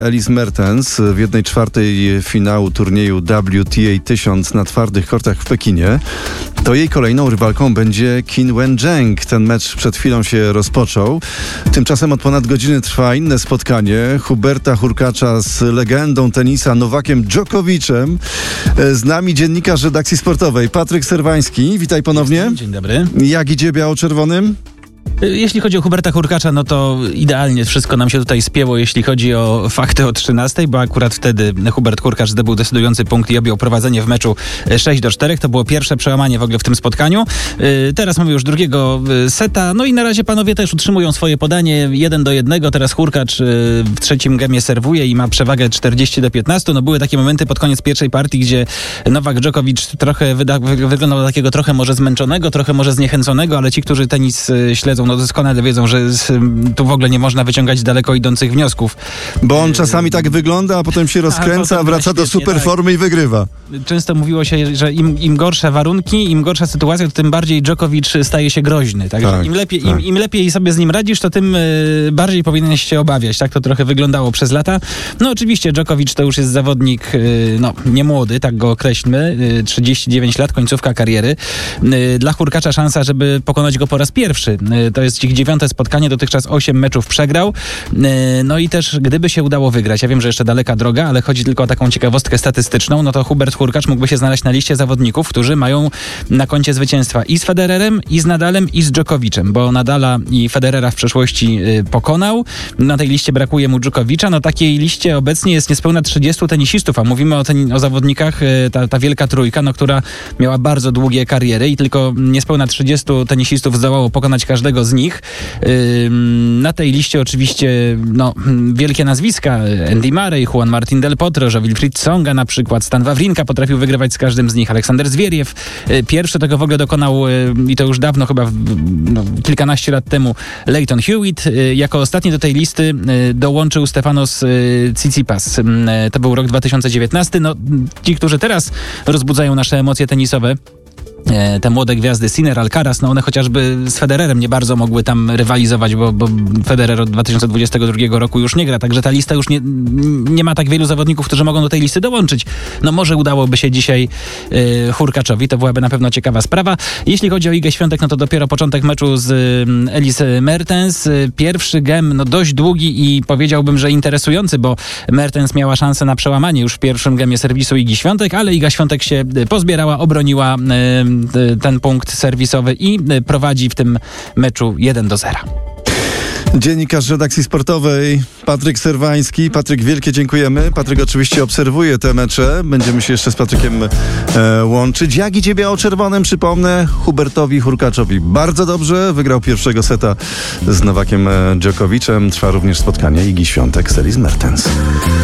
Ellis Mertens w 1/4 finału turnieju WTA 1000 na twardych kortach w Pekinie. To jej kolejną rywalką będzie Qin Wenzheng. Ten mecz przed chwilą się rozpoczął. Tymczasem od ponad godziny trwa inne spotkanie Huberta Hurkacza z legendą tenisa Nowakiem Dżokowiciem. Z nami dziennikarz redakcji sportowej Patryk Serwański. Witaj ponownie. Dzień dobry. Jak idzie biało-czerwonym? Jeśli chodzi o Huberta Hurkacza, no to idealnie wszystko nam się tutaj spięło, jeśli chodzi o fakty o 13, bo akurat wtedy Hubert Hurkacz zdobył decydujący punkt i objął prowadzenie w meczu 6-4. To było pierwsze przełamanie w ogóle w tym spotkaniu. Teraz mamy już drugiego seta, no i na razie panowie też utrzymują swoje podanie 1-1. Teraz Hurkacz w trzecim gemie serwuje i ma przewagę 40-15. No były takie momenty pod koniec pierwszej partii, gdzie Nowak Dżokowicz trochę wyglądał na takiego trochę może zmęczonego, trochę może zniechęconego, ale ci, którzy tenis śledzą, no doskonale wiedzą, że tu w ogóle nie można wyciągać daleko idących wniosków. Bo on czasami tak wygląda, a potem się rozkręca, wraca do super formy i wygrywa. Często mówiło się, że im gorsze warunki, im gorsza sytuacja, to tym bardziej Dżokowicz staje się groźny. Także im lepiej sobie z nim radzisz, to tym bardziej powinieneś się obawiać. Tak to trochę wyglądało przez lata. No oczywiście Dżokowicz to już jest zawodnik nie młody, tak go określmy. 39 lat, końcówka kariery. Dla Hurkacza szansa, żeby pokonać go po raz pierwszy. To jest ich 9. spotkanie, dotychczas 8 meczów przegrał. No i też gdyby się udało wygrać, ja wiem, że jeszcze daleka droga, ale chodzi tylko o taką ciekawostkę statystyczną, no to Hubert Hurkacz mógłby się znaleźć na liście zawodników, którzy mają na koncie zwycięstwa i z Federerem, i z Nadalem, i z Dżokowiczem, bo Nadala i Federera w przeszłości pokonał. Na tej liście brakuje mu Dżokowicza. No takiej liście obecnie jest niespełna 30 tenisistów, a mówimy o zawodnikach, ta wielka trójka, no, która miała bardzo długie kariery i tylko niespełna 30 tenisistów zdołało pokonać każdego z nich. Na tej liście oczywiście wielkie nazwiska. Andy Murray, Juan Martín del Potro, Wilfried Tsonga na przykład, Stan Wawrinka potrafił wygrywać z każdym z nich, Aleksander Zwieriew. Pierwszy tego w ogóle dokonał i to już dawno, chyba kilkanaście lat temu, Lleyton Hewitt. Jako ostatni do tej listy dołączył Stefanos Tsitsipas. To był rok 2019. No, ci, którzy teraz rozbudzają nasze emocje tenisowe, te młode gwiazdy Sinner, Alcaraz, no one chociażby z Federerem nie bardzo mogły tam rywalizować, bo Federer od 2022 roku już nie gra, także ta lista już nie ma tak wielu zawodników, którzy mogą do tej listy dołączyć. No może udałoby się dzisiaj Hurkaczowi, to byłaby na pewno ciekawa sprawa. Jeśli chodzi o Igę Świątek, no to dopiero początek meczu z Ellis Mertens. Pierwszy gem, dość długi i powiedziałbym, że interesujący, bo Mertens miała szansę na przełamanie już w pierwszym gemie serwisu Igi Świątek, ale Iga Świątek się pozbierała, obroniła ten punkt serwisowy i prowadzi w tym meczu 1-0. Dziennikarz redakcji sportowej Patryk Serwański. Patryk, wielkie dziękujemy. Patryk oczywiście obserwuje te mecze. Będziemy się jeszcze z Patrykiem łączyć. Jak idzie biało-czerwonym? Przypomnę, Hubertowi Hurkaczowi bardzo dobrze. Wygrał pierwszego seta z Nowakiem Dżokowiczem. Trwa również spotkanie Igi Świątek z Ellis Mertens.